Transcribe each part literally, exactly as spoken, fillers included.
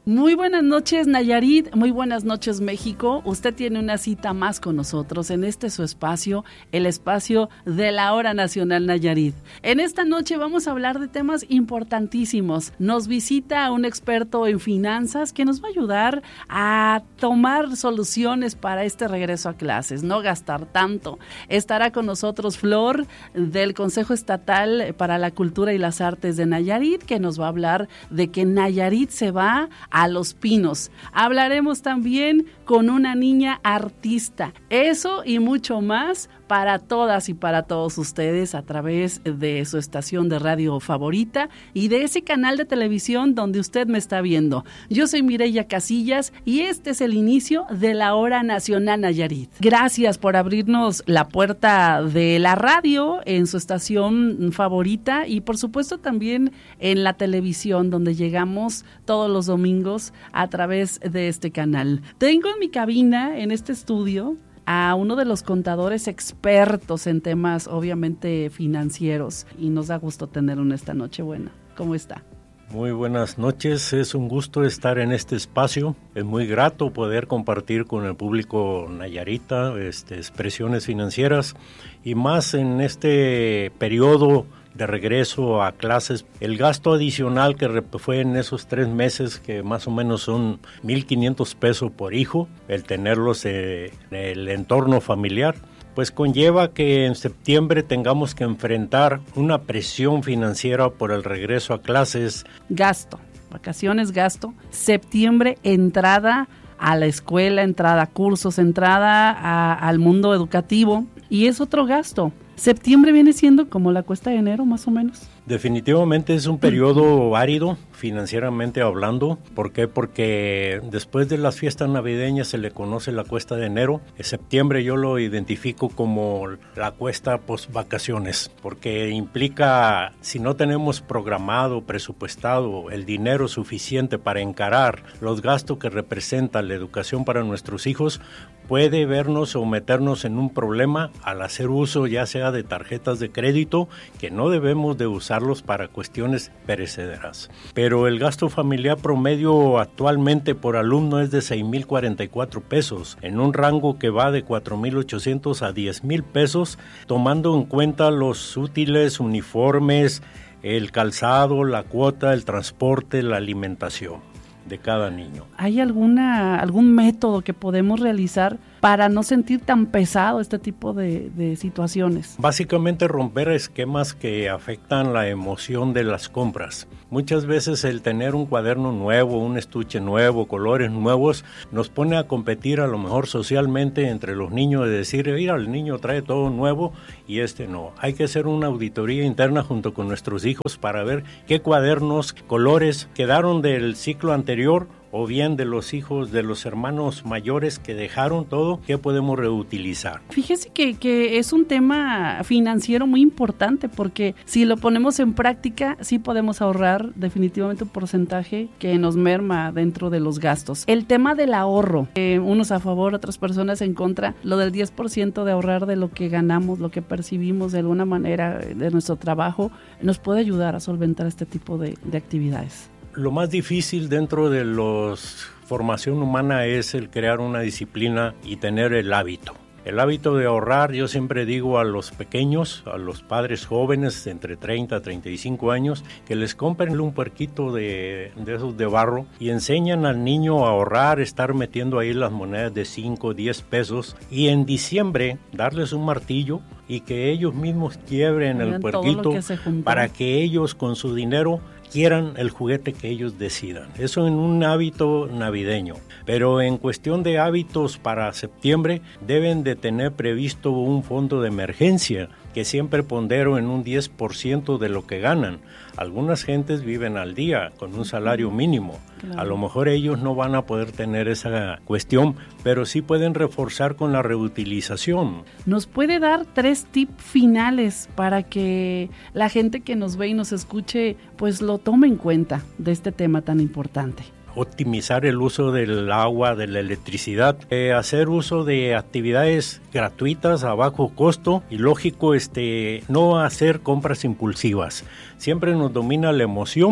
Muy buenas noches, Nayarit, muy buenas noches, México. Usted tiene una cita más con nosotros en este su espacio, el espacio de la Hora Nacional Nayarit. En esta noche vamos a hablar de temas importantísimos. Nos visita un experto en finanzas que nos va a ayudar a tomar soluciones para este regreso a clases, no gastar tanto. Estará con nosotros Flor del Consejo Estatal para la Cultura y las Artes de Nayarit, que nos va a hablar de que Nayarit se va a Los Pinos. Hablaremos también con una niña artista. Eso y mucho más para todas y para todos ustedes a través de su estación de radio favorita y de ese canal de televisión donde usted me está viendo. Yo soy Mireya Casillas y este es el inicio de la Hora Nacional Nayarit. Gracias por abrirnos la puerta de la radio en su estación favorita y por supuesto también en la televisión donde llegamos todos los domingos a través de este canal. Tengo en mi cabina, en este estudio, a uno de los contadores expertos en temas obviamente financieros y nos da gusto tenerlo en esta noche. Buena, ¿cómo está? Muy buenas noches, es un gusto estar en este espacio, es muy grato poder compartir con el público nayarita este, expresiones financieras y más en este periodo de regreso a clases. El gasto adicional que fue en esos tres meses, que más o menos son mil quinientos pesos por hijo, el tenerlos en el entorno familiar, pues conlleva que en septiembre tengamos que enfrentar una presión financiera por el regreso a clases. Gasto, vacaciones, gasto, septiembre, entrada a la escuela, entrada a cursos, entrada a, al mundo educativo y es otro gasto. Septiembre viene siendo como la cuesta de enero, más o menos. Definitivamente es un periodo árido, financieramente hablando. ¿Por qué? Porque después de las fiestas navideñas se le conoce la cuesta de enero. En septiembre yo lo identifico como la cuesta post vacaciones, porque implica, si no tenemos programado, presupuestado el dinero suficiente para encarar los gastos que representa la educación para nuestros hijos, puede vernos o meternos en un problema al hacer uso ya sea de tarjetas de crédito, que no debemos de usarlos para cuestiones perecederas. Pero el gasto familiar promedio actualmente por alumno es de seis mil cuarenta y cuatro pesos, en un rango que va de cuatro mil ochocientos a diez mil pesos, tomando en cuenta los útiles, uniformes, el calzado, la cuota, el transporte, la alimentación de cada niño. ¿Hay alguna algún método que podemos realizar para no sentir tan pesado este tipo de, de situaciones? Básicamente romper esquemas que afectan la emoción de las compras. Muchas veces el tener un cuaderno nuevo, un estuche nuevo, colores nuevos, nos pone a competir a lo mejor socialmente entre los niños, de decir, mira, el niño trae todo nuevo y este no. Hay que hacer una auditoría interna junto con nuestros hijos para ver qué cuadernos, colores quedaron del ciclo anterior o bien de los hijos de los hermanos mayores que dejaron todo, ¿qué podemos reutilizar? Fíjese que, que es un tema financiero muy importante porque si lo ponemos en práctica, sí podemos ahorrar definitivamente un porcentaje que nos merma dentro de los gastos. El tema del ahorro, eh, unos a favor, otras personas en contra, lo del diez por ciento de ahorrar de lo que ganamos, lo que percibimos de alguna manera de nuestro trabajo, nos puede ayudar a solventar este tipo de, de actividades. Lo más difícil dentro de la formación humana es el crear una disciplina y tener el hábito. El hábito de ahorrar, yo siempre digo a los pequeños, a los padres jóvenes de entre treinta a treinta y cinco años, que les compren un puerquito de, de esos de barro y enseñan al niño a ahorrar, estar metiendo ahí las monedas de cinco, diez pesos y en diciembre darles un martillo y que ellos mismos quiebren el puerquito para que ellos con su dinero quieran el juguete que ellos decidan. Eso en un hábito navideño. Pero en cuestión de hábitos para septiembre, deben de tener previsto un fondo de emergencia que siempre pondero en un diez por ciento de lo que ganan. Algunas gentes viven al día con un salario mínimo. Claro. A lo mejor ellos no van a poder tener esa cuestión, pero sí pueden reforzar con la reutilización. ¿Nos puede dar tres tips finales para que la gente que nos ve y nos escuche pues lo tome en cuenta de este tema tan importante? Optimizar el uso del agua, de la electricidad, eh, hacer uso de actividades gratuitas a bajo costo y lógico, este, no hacer compras impulsivas. Siempre nos domina la emoción.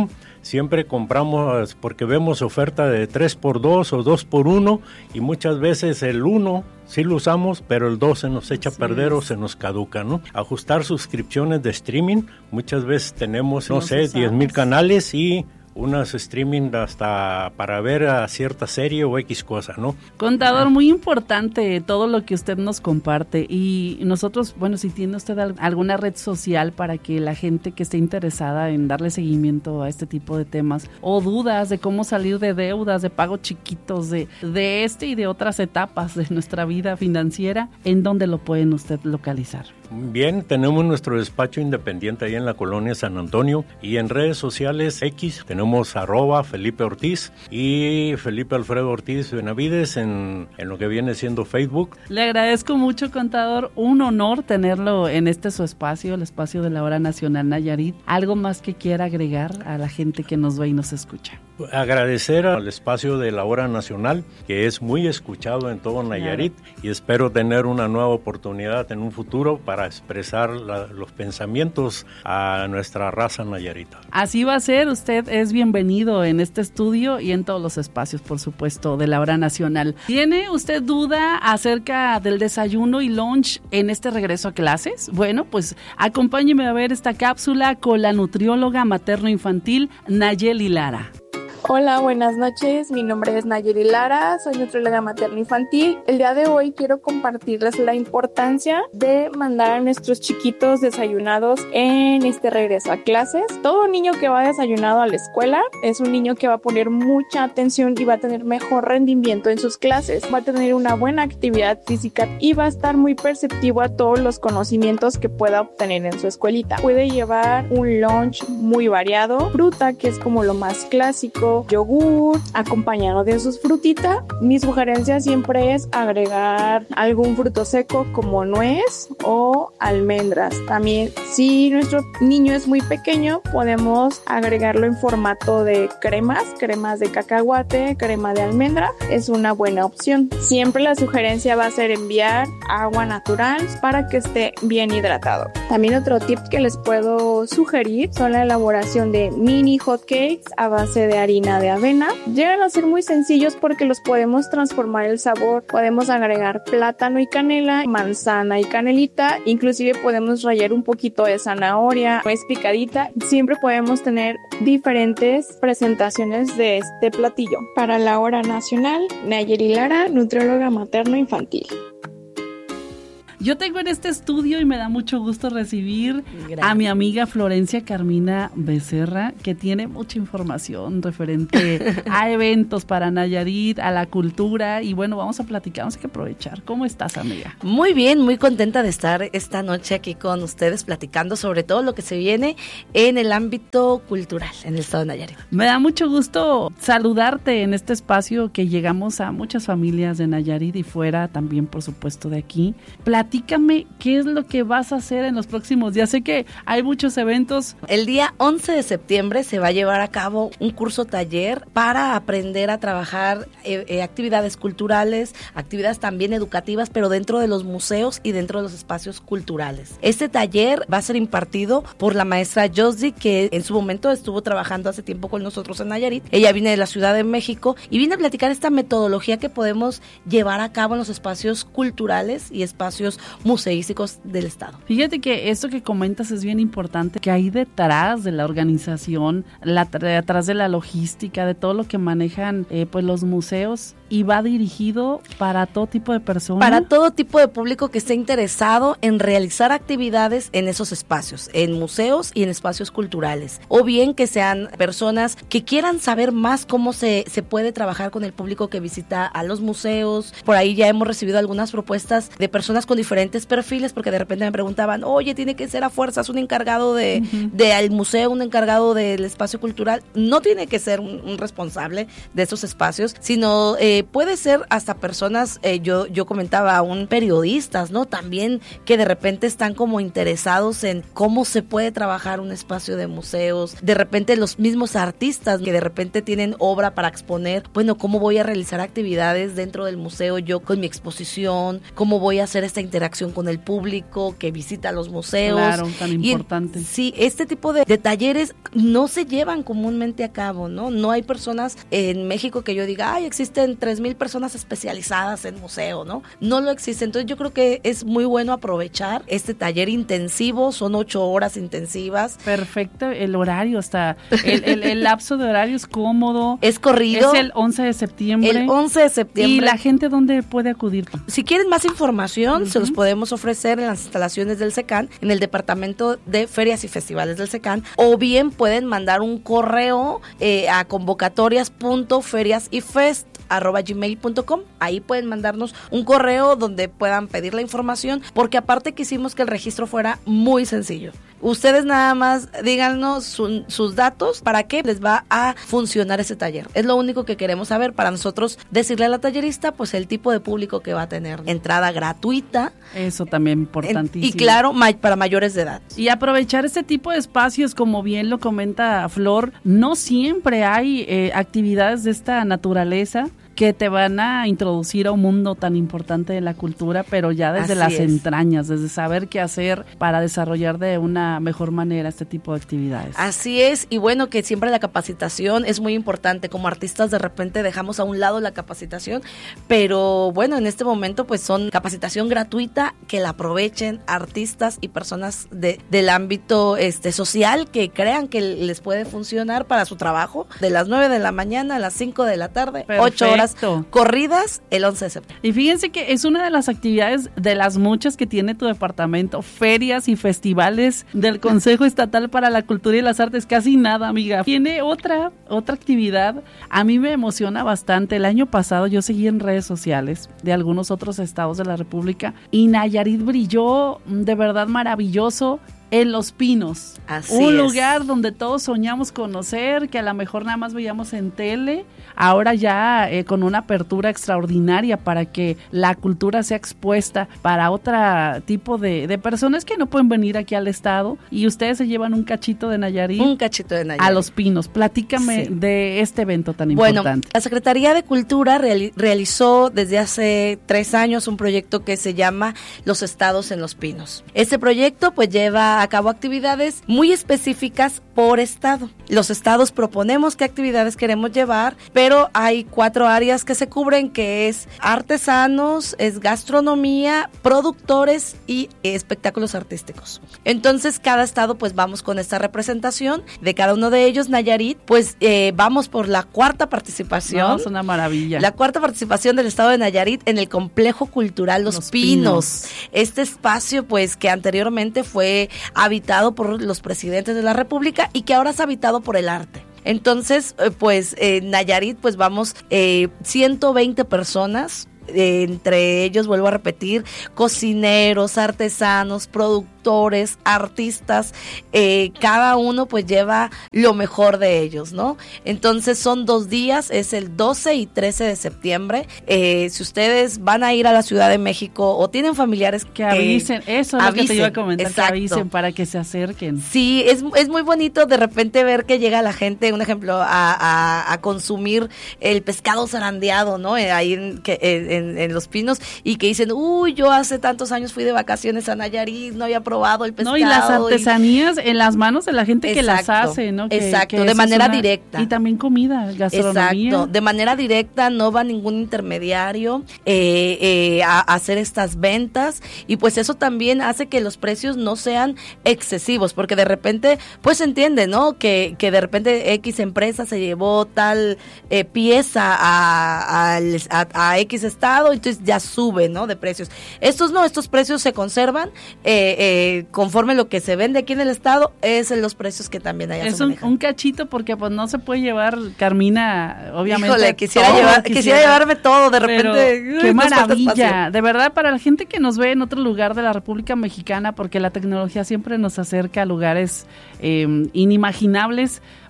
siempre compramos porque vemos oferta de tres por dos o dos por uno y muchas veces el uno sí lo usamos, pero el dos se nos echa a perder o se nos caduca, ¿no? Ajustar suscripciones de streaming, muchas veces tenemos, no, no sé, diez mil canales y unas streaming hasta para ver a cierta serie o X cosa, ¿no? Contador, muy importante todo lo que usted nos comparte y nosotros, bueno, si tiene usted alguna red social para que la gente que esté interesada en darle seguimiento a este tipo de temas o dudas de cómo salir de deudas, de pagos chiquitos, de, de este y de otras etapas de nuestra vida financiera, ¿en dónde lo pueden usted localizar? Bien, tenemos nuestro despacho independiente ahí en la colonia San Antonio y en redes sociales X tenemos arroba Felipe Ortiz y Felipe Alfredo Ortiz Benavides en, en lo que viene siendo Facebook. Le agradezco mucho, contador, un honor tenerlo en este su espacio, el espacio de la Hora Nacional Nayarit. ¿Algo más que quiera agregar a la gente que nos ve y nos escucha? Agradecer al espacio de la Hora Nacional, que es muy escuchado en todo Nayarit, claro. Y espero tener una nueva oportunidad en un futuro para expresar la, los pensamientos a nuestra raza nayarita. Así va a ser, usted es bienvenido en este estudio y en todos los espacios, por supuesto, de la Hora Nacional. ¿Tiene usted duda acerca del desayuno y lunch en este regreso a clases? Bueno, pues acompáñeme a ver esta cápsula con la nutrióloga materno-infantil Nayeli Lara. Hola, buenas noches. Mi nombre es Nayeli Lara, soy nutrióloga materno-infantil. El día de hoy quiero compartirles la importancia de mandar a nuestros chiquitos desayunados en este regreso a clases. Todo niño que va desayunado a la escuela es un niño que va a poner mucha atención y va a tener mejor rendimiento en sus clases. Va a tener una buena actividad física y va a estar muy perceptivo a todos los conocimientos que pueda obtener en su escuelita. Puede llevar un lunch muy variado, fruta, que es como lo más clásico, yogur, acompañado de sus frutitas. Mi sugerencia siempre es agregar algún fruto seco como nuez o almendras. También, si nuestro niño es muy pequeño, podemos agregarlo en formato de cremas, cremas de cacahuate, crema de almendra. Es una buena opción. Siempre la sugerencia va a ser enviar agua natural para que esté bien hidratado. También otro tip que les puedo sugerir son la elaboración de mini hot cakes a base de harina de avena. Llegan a ser muy sencillos porque los podemos transformar el sabor. Podemos agregar plátano y canela, manzana y canelita, inclusive podemos rallar un poquito de zanahoria, nuez picadita. Siempre podemos tener diferentes presentaciones de este platillo. Para la Hora Nacional, Nayeli Lara, nutrióloga materno-infantil. Yo tengo en este estudio y me da mucho gusto recibir Gracias. a mi amiga Florencia Carmina Becerra, que tiene mucha información referente a eventos para Nayarit, a la cultura, y bueno, vamos a platicar, vamos a que aprovechar. ¿Cómo estás, amiga? Muy bien, muy contenta de estar esta noche aquí con ustedes platicando sobre todo lo que se viene en el ámbito cultural en el estado de Nayarit. Me da mucho gusto saludarte en este espacio que llegamos a muchas familias de Nayarit y fuera también, por supuesto, de aquí. Platícame qué es lo que vas a hacer en los próximos días. Sé que hay muchos eventos. El día once de septiembre se va a llevar a cabo un curso taller para aprender a trabajar eh, eh, actividades culturales, actividades también educativas, pero dentro de los museos y dentro de los espacios culturales. Este taller va a ser impartido por la maestra Josdi, que en su momento estuvo trabajando hace tiempo con nosotros en Nayarit. Ella viene de la Ciudad de México y viene a platicar esta metodología que podemos llevar a cabo en los espacios culturales y espacios museísticos del estado. Fíjate que esto que comentas es bien importante, que hay detrás de la organización, la, detrás de la logística, de todo lo que manejan eh, pues los museos, y va dirigido para todo tipo de personas. Para todo tipo de público que esté interesado en realizar actividades en esos espacios, en museos y en espacios culturales, o bien que sean personas que quieran saber más cómo se, se puede trabajar con el público que visita a los museos. Por ahí ya hemos recibido algunas propuestas de personas con diferentes perfiles, porque de repente me preguntaban, oye, tiene que ser a fuerzas un encargado de, uh-huh. de al museo, un encargado del espacio cultural. No tiene que ser un, un responsable de esos espacios, sino eh, puede ser hasta personas, eh, yo, yo comentaba aún periodistas, ¿no? También que de repente están como interesados en cómo se puede trabajar un espacio de museos. De repente los mismos artistas que de repente tienen obra para exponer, bueno, ¿cómo voy a realizar actividades dentro del museo yo con mi exposición? ¿Cómo voy a hacer esta interacción interacción con el público, que visita los museos. Claro, tan importante. Y, sí, este tipo de, de talleres no se llevan comúnmente a cabo, ¿no? No hay personas en México que yo diga, ay, existen tres mil personas especializadas en museo, ¿no? No lo existe. Entonces yo creo que es muy bueno aprovechar este taller intensivo, son ocho horas intensivas. Perfecto, el horario está, el, el, el lapso de horario es cómodo. Es corrido. Es el once de septiembre. El once de septiembre. ¿Y la gente dónde puede acudir? Si quieren más información, uh-huh. se los podemos ofrecer en las instalaciones del SECAN, en el Departamento de Ferias y Festivales del SECAN, o bien pueden mandar un correo eh, a convocatorias punto ferias y fest arroba gmail punto com. Ahí pueden mandarnos un correo donde puedan pedir la información, porque aparte quisimos que el registro fuera muy sencillo. Ustedes nada más díganos su, sus datos, para qué les va a funcionar ese taller. Es lo único que queremos saber para nosotros decirle a la tallerista pues el tipo de público que va a tener. Entrada gratuita. Eso también importantísimo. Y claro, ma- para mayores de edad. Y aprovechar este tipo de espacios, como bien lo comenta Flor, no siempre hay eh, actividades de esta naturaleza que te van a introducir a un mundo tan importante de la cultura, pero ya desde Así las es. entrañas, desde saber qué hacer para desarrollar de una mejor manera este tipo de actividades. Así es, y bueno, que siempre la capacitación es muy importante. Como artistas de repente dejamos a un lado la capacitación, pero bueno, en este momento pues son capacitación gratuita, que la aprovechen artistas y personas de, del ámbito este social que crean que les puede funcionar para su trabajo, de las nueve de la mañana a las cinco de la tarde, Perfecto. ocho horas corridas el once de septiembre. Y fíjense que es una de las actividades de las muchas que tiene tu departamento, ferias y festivales del Consejo Estatal para la Cultura y las Artes, casi nada, amiga. Tiene otra, otra actividad, a mí me emociona bastante. El año pasado yo seguí en redes sociales de algunos otros estados de la República y Nayarit brilló de verdad maravilloso. En Los Pinos, Así un es. lugar donde todos soñamos conocer, que a lo mejor nada más veíamos en tele, ahora ya eh, con una apertura extraordinaria para que la cultura sea expuesta para otro tipo de, de personas que no pueden venir aquí al estado, y ustedes se llevan un cachito de Nayarit, Un cachito de Nayarit. a Los Pinos. Platícame Sí. de este evento tan Bueno, importante. la Secretaría de Cultura reali- realizó desde hace tres años un proyecto que se llama Los Estados en Los Pinos. Este proyecto pues lleva a cabo actividades muy específicas por estado. Los estados proponemos qué actividades queremos llevar, pero hay cuatro áreas que se cubren, que es artesanos, es gastronomía, productores y espectáculos artísticos. Entonces cada estado pues vamos con esta representación de cada uno de ellos. Nayarit pues eh, vamos por la cuarta participación. No, es una maravilla. La cuarta participación del estado de Nayarit en el Complejo Cultural Los, Los Pinos. Pinos. Este espacio pues que anteriormente fue habitado por los presidentes de la República y que ahora es habitado por el arte. Entonces, eh, pues en Nayarit pues vamos eh, ciento veinte personas. Eh, entre ellos, vuelvo a repetir, cocineros, artesanos, productores, artistas, eh, cada uno pues lleva lo mejor de ellos, ¿no? Entonces son dos días, es el doce y trece de septiembre. Eh, si ustedes van a ir a la Ciudad de México o tienen familiares Que avisen, eso es lo que te iba a comentar, exacto. que avisen para que se acerquen. Sí, es, es muy bonito de repente ver que llega la gente, un ejemplo, a, a, a consumir el pescado zarandeado, ¿no? Eh, ahí en, que, en, en, en Los Pinos, y que dicen, uy, yo hace tantos años fui de vacaciones a Nayarit, no había probado el pescado. No, y las artesanías y... en las manos de la gente exacto, que las hace, ¿no? Que, exacto, que de manera una... directa. Y también comida, gastronomía. Exacto, de manera directa, no va ningún intermediario eh, eh, a, a hacer estas ventas, y pues eso también hace que los precios no sean excesivos, porque de repente, pues se entiende, ¿no? Que, que de repente X empresa se llevó tal eh, pieza a, a, a, a X estado, entonces ya sube, ¿no? De precios. Estos no, estos precios se conservan eh, eh, conforme lo que se vende aquí en el estado, es en los precios que también hay. Es un, un cachito, porque pues no se puede llevar, Carmina, obviamente. Híjole, quisiera, todo, llevar, quisiera, quisiera llevarme todo, de repente. Pero, qué maravilla, de verdad, para la gente que nos ve en otro lugar de la República Mexicana, porque la tecnología siempre nos acerca a lugares eh, inimaginables.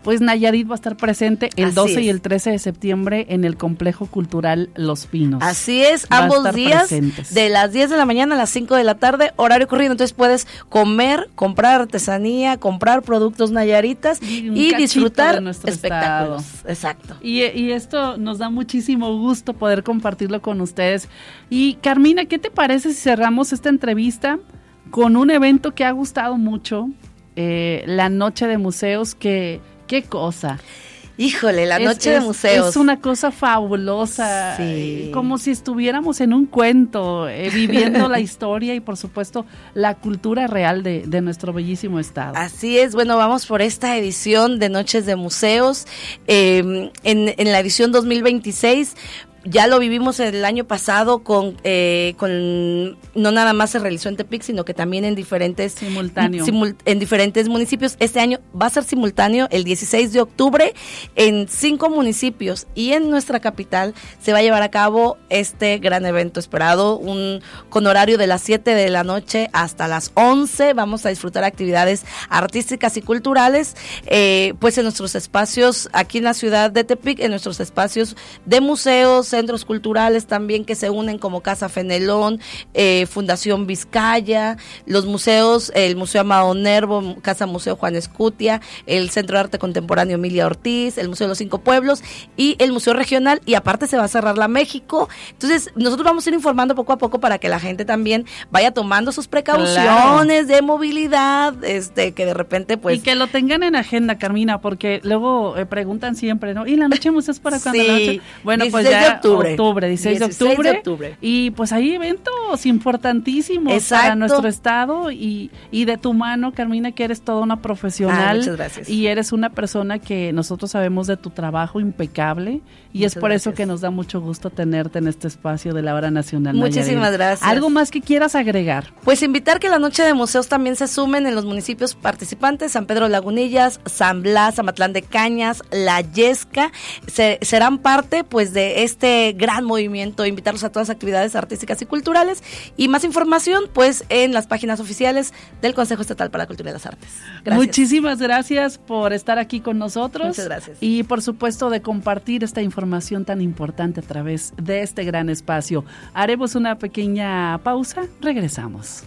pues Nayarit va a estar presente el Así doce es. y el trece de septiembre en el Complejo Cultural Los Pinos. Así es, Va a ambos estar días, presentes. de las diez de la mañana a las cinco de la tarde, horario corrido. Entonces puedes comer, comprar artesanía, comprar productos nayaritas Y un y cachito disfrutar de nuestro espectáculos. Exacto. Y, y esto nos da muchísimo gusto poder compartirlo con ustedes. Y Carmina, ¿qué te parece si cerramos esta entrevista con un evento que ha gustado mucho? Eh, la Noche de Museos, que qué cosa. Híjole, la Es- noche de es- museos. Es una cosa fabulosa, Sí. eh, como si estuviéramos en un cuento, eh, viviendo la historia y por supuesto la cultura real de, de nuestro bellísimo estado. Así es, bueno, vamos por esta edición de Noches de Museos. Eh, en, en la edición dos mil veintiséis, ya lo vivimos el año pasado con, eh, con no nada más se realizó en Tepic, sino que también en diferentes Simultáneo. simul- en diferentes municipios. Este año va a ser simultáneo el dieciséis de octubre en cinco municipios, y en nuestra capital se va a llevar a cabo este gran evento esperado, un con horario de las siete de la noche hasta las once. Vamos a disfrutar actividades artísticas y culturales, eh, pues en nuestros espacios aquí en la ciudad de Tepic, en nuestros espacios de museos, centros culturales también que se unen, como Casa Fenelón, eh, Fundación Vizcaya, los museos, el Museo Amado Nervo, Casa Museo Juan Escutia, el Centro de Arte Contemporáneo Emilia Ortiz, el Museo de los Cinco Pueblos y el Museo Regional, y aparte se va a cerrar la México. Entonces nosotros vamos a ir informando poco a poco para que la gente también vaya tomando sus precauciones de movilidad, este que de repente pues... Y que lo tengan en agenda, Carmina, porque luego eh, preguntan siempre, ¿no? ¿Y la noche de museos para cuándo? Sí, La noche? Bueno, pues dieciséis ya de octubre. octubre, dieciséis de dieciséis octubre. de octubre. Y pues hay eventos importantísimos Exacto. para nuestro estado y, y de tu mano, Carmina, que eres toda una profesional. Ah, muchas gracias. Y eres una persona que nosotros sabemos de tu trabajo impecable, y Muchas es por eso gracias. que nos da mucho gusto tenerte en este espacio de la Hora Nacional Muchísimas Nayarit. gracias. ¿Algo más que quieras agregar? Pues invitar que la Noche de Museos también se sumen en los municipios participantes: San Pedro Lagunillas, San Blas, Amatlán de Cañas, La Yesca. Se, serán parte pues de este gran movimiento, invitarlos a todas las actividades artísticas y culturales, y más información pues en las páginas oficiales del Consejo Estatal para la Cultura y las Artes. Gracias. Muchísimas gracias por estar aquí con nosotros. Muchas gracias. Y por supuesto de compartir esta información tan importante a través de este gran espacio. Haremos una pequeña pausa, regresamos.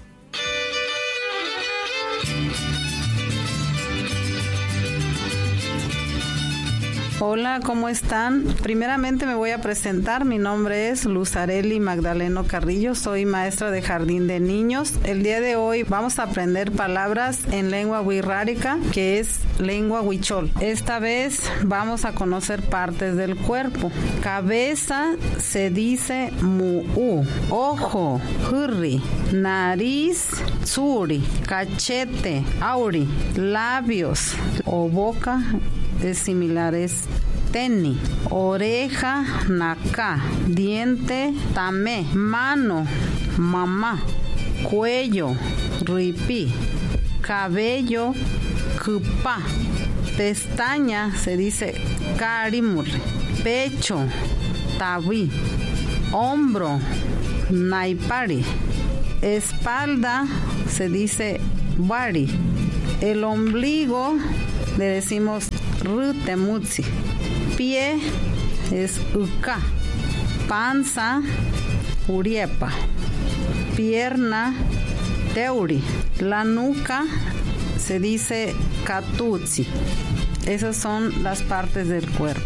Hola, ¿cómo están? Primeramente me voy a presentar. Mi nombre es Luz Areli Magdaleno Carrillo. Soy maestra de jardín de niños. El día de hoy vamos a aprender palabras en lengua wixárika, que es lengua huichol. Esta vez vamos a conocer partes del cuerpo. Cabeza se dice mu'u. Ojo, hurri. Nariz, tsuri. Cachete, auri. Labios o boca es similar, es teni. Oreja, naka. Diente, tame. Mano, mamá. Cuello, ripi. Cabello, kupa. Pestaña se dice karimur. Pecho, tawi. Hombro, naipari. Espalda se dice bari. El ombligo le decimos rutemutsi. Pie es uka. Panza, uriepa. Pierna, teuri. La nuca se dice katutsi. Esas son las partes del cuerpo.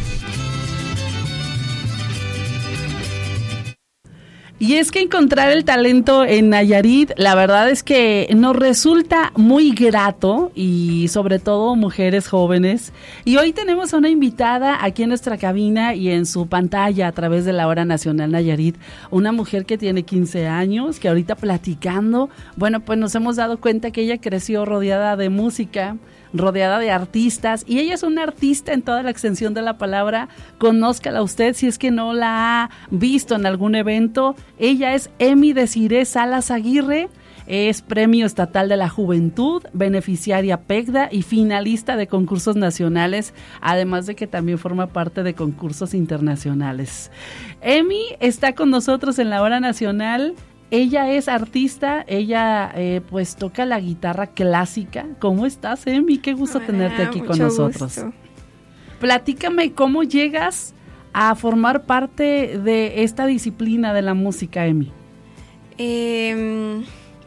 Y es que encontrar el talento en Nayarit, la verdad es que nos resulta muy grato, y sobre todo mujeres jóvenes. Y hoy tenemos a una invitada aquí en nuestra cabina y en su pantalla a través de la Hora Nacional Nayarit, una mujer que tiene quince años, que ahorita platicando, bueno, pues nos hemos dado cuenta que ella creció rodeada de música, rodeada de artistas, y ella es una artista en toda la extensión de la palabra. Conózcala usted si es que no la ha visto en algún evento. Ella es Emi Desiree Salas Aguirre, es Premio Estatal de la Juventud, beneficiaria PECDA y finalista de concursos nacionales, además de que también forma parte de concursos internacionales. Emi está con nosotros en la Hora Nacional. ella es artista, ella eh, pues toca la guitarra clásica. ¿Cómo estás, Emi? Qué gusto Hola, tenerte aquí con nosotros. Gusto. Platícame cómo llegas a formar parte de esta disciplina de la música, Emi. Eh,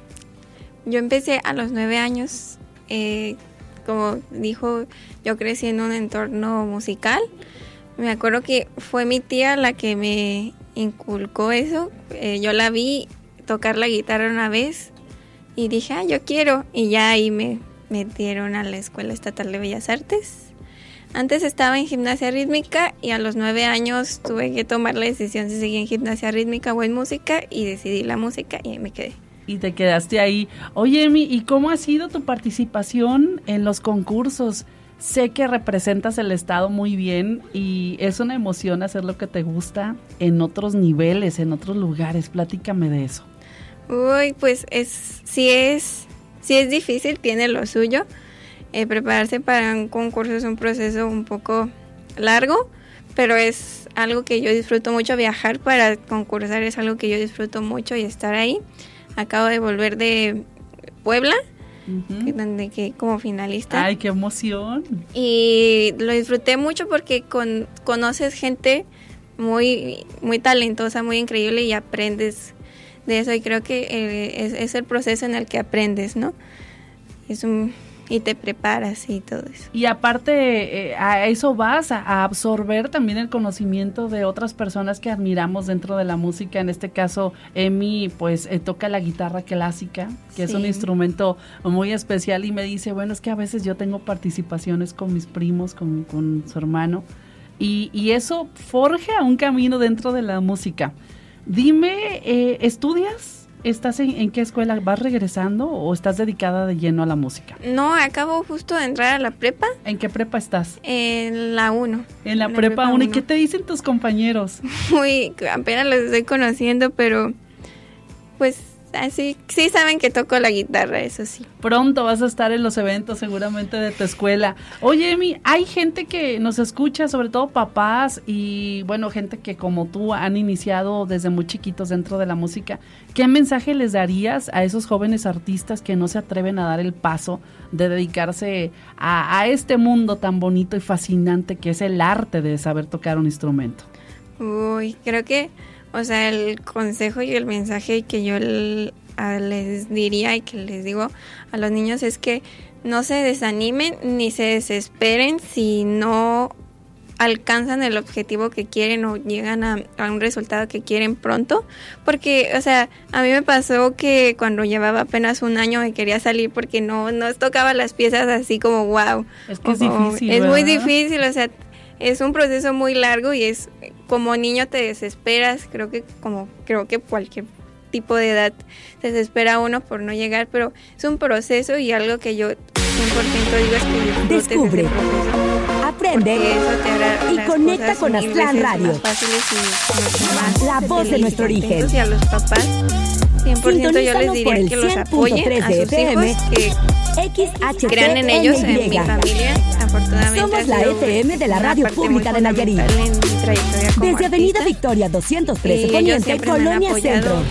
yo empecé a los nueve años, eh, como dijo, yo crecí en un entorno musical. Me acuerdo que fue mi tía la que me inculcó eso. Eh, yo la vi tocar la guitarra una vez y dije, ah, yo quiero. Y ya ahí me metieron a la Escuela Estatal de Bellas Artes. Antes estaba en gimnasia rítmica y a los nueve años tuve que tomar la decisión si seguía en gimnasia rítmica o en música y decidí la música y ahí me quedé. Y te quedaste ahí. Oye, Emi, ¿y cómo ha sido tu participación en los concursos? Sé que representas el estado muy bien y es una emoción hacer lo que te gusta en otros niveles, en otros lugares. Platícame de eso. Uy, pues es, sí es, sí es difícil, tiene lo suyo. Eh, prepararse para un concurso es un proceso un poco largo, pero es algo que yo disfruto mucho. Viajar para concursar es algo que yo disfruto mucho y estar ahí. Acabo de volver de Puebla, uh-huh. donde quedé como finalista. ¡Ay, qué emoción! Y lo disfruté mucho porque con, conoces gente muy, muy talentosa, muy increíble y aprendes de eso. Y creo que eh, es, es el proceso en el que aprendes, ¿no? Es un... y te preparas y todo eso. Y aparte eh, a eso vas, a, a absorber también el conocimiento de otras personas que admiramos dentro de la música. En este caso, Emi pues eh, toca la guitarra clásica, que sí. es un instrumento muy especial y me dice, bueno, es que a veces yo tengo participaciones con mis primos, con, con su hermano y, y eso forja un camino dentro de la música. Dime, eh, ¿estudias? ¿Estás en, en qué escuela? ¿Vas regresando o estás dedicada de lleno a la música? No, acabo justo de entrar a la prepa. ¿En qué prepa estás? En la uno. En la, en la prepa, prepa uno. ¿Y qué te dicen tus compañeros? Muy, apenas los estoy conociendo, pero pues así, sí saben que toco la guitarra, eso sí. Pronto vas a estar en los eventos seguramente de tu escuela. Oye, Emi, hay gente que nos escucha, sobre todo papás y, bueno, gente que como tú han iniciado desde muy chiquitos dentro de la música. ¿Qué mensaje les darías a esos jóvenes artistas que no se atreven a dar el paso de dedicarse a, a este mundo tan bonito y fascinante que es el arte de saber tocar un instrumento? Uy, creo que... O sea, el consejo y el mensaje que yo l- a les diría y que les digo a los niños es que no se desanimen ni se desesperen si no alcanzan el objetivo que quieren o llegan a, a un resultado que quieren pronto. Porque, o sea, a mí me pasó que cuando llevaba apenas un año me quería salir porque no, no tocaba las piezas así como wow. Es que es difícil, Es ¿verdad? muy difícil, o sea, es un proceso muy largo y es... Como niño te desesperas, creo que como creo que cualquier tipo de edad se desespera uno por no llegar, pero es un proceso y algo que yo cien por ciento digo es que descubre, ese proceso, aprende eso te hará y conecta con Aztlán Radio, y la voz de nuestro origen. Y a los papás, cien por ciento yo les diría que los apoyen a sus hijos, que X H T crean en ellos, en mi familia. Afortunadamente somos la F M de la Radio Pública de Nayarit. Desde Avenida artista. Victoria doscientos trece Poniente, Colonia Centro.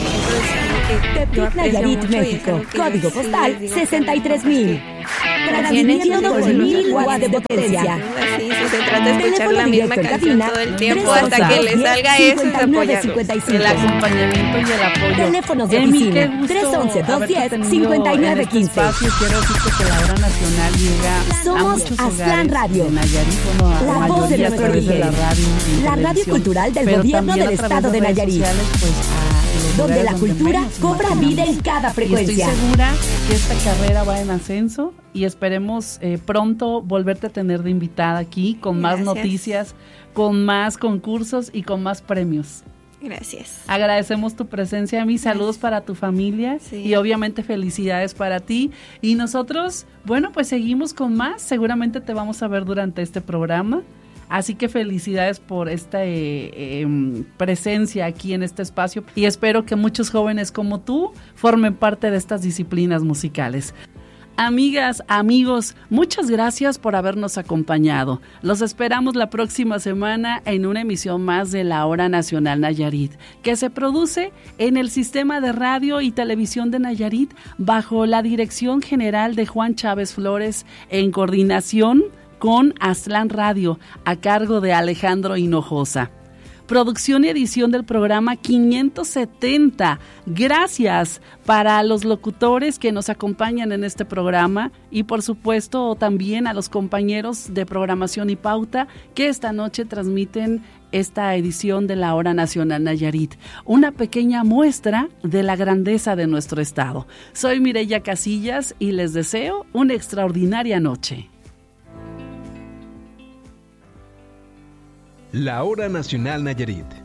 Tepic, Nayarit, México. Código postal sesenta y tres mil. Transmitiendo dos mil watts de potencia. Sí, sí, se trata de escuchar la misma canción todo el tiempo hasta que le salga eso y apoyarlos. El acompañamiento y el apoyo. Teléfonos de Emi, oficina qué gusto tres once, dos diez, haberte tenido cincuenta y nueve en este quince. espacio. Quiero decirte que la hora nacional llega Somos a muchos Aztlán hogares Radio, de Nayarit, bueno, a la voz de mayoría a nuestro través de origen, la radio, y la radio televisión, cultural del pero gobierno también del a través estado de redes Nayarit, sociales, pues, a los donde lugares la cultura menos cobra imaginamos. vida en cada Y frecuencia. estoy segura que esta carrera va en ascenso y esperemos eh, pronto volverte a tener de invitada aquí con más Gracias. noticias, con más concursos y con más premios. Gracias. Agradecemos tu presencia, mis saludos para tu familia Sí. y obviamente felicidades para ti. Y nosotros, bueno, pues seguimos con más. Seguramente te vamos a ver durante este programa. Así que felicidades por esta eh, eh, presencia aquí en este espacio y espero que muchos jóvenes como tú formen parte de estas disciplinas musicales. Amigas, amigos, muchas gracias por habernos acompañado. Los esperamos la próxima semana en una emisión más de La Hora Nacional Nayarit, que se produce en el Sistema de Radio y Televisión de Nayarit bajo la dirección general de Juan Chávez Flores, en coordinación con Aztlán Radio, a cargo de Alejandro Hinojosa. Producción y edición del programa quinientos setenta. Gracias para los locutores que nos acompañan en este programa y por supuesto también a los compañeros de programación y pauta que esta noche transmiten esta edición de La Hora Nacional Nayarit, una pequeña muestra de la grandeza de nuestro estado. Soy Mireya Casillas y les deseo una extraordinaria noche. La Hora Nacional Nayarit.